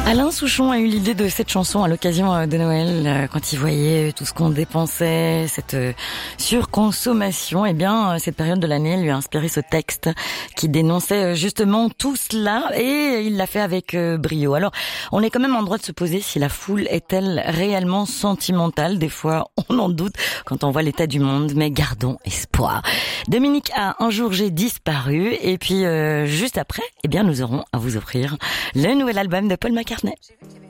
Alain Souchon a eu l'idée de cette chanson à l'occasion de Noël, quand il voyait tout ce qu'on dépensait, cette surconsommation. Eh bien, cette période de l'année lui a inspiré ce texte qui dénonçait justement tout cela, et il l'a fait avec brio. Alors, on est quand même en droit de se poser si la foule est-elle réellement sentimentale. Des fois, on en doute quand on voit l'état du monde, mais gardons espoir. Dominique a Un jour j'ai disparu, et puis juste après, eh bien, nous aurons à vous offrir le nouvel album de Paul McCartney.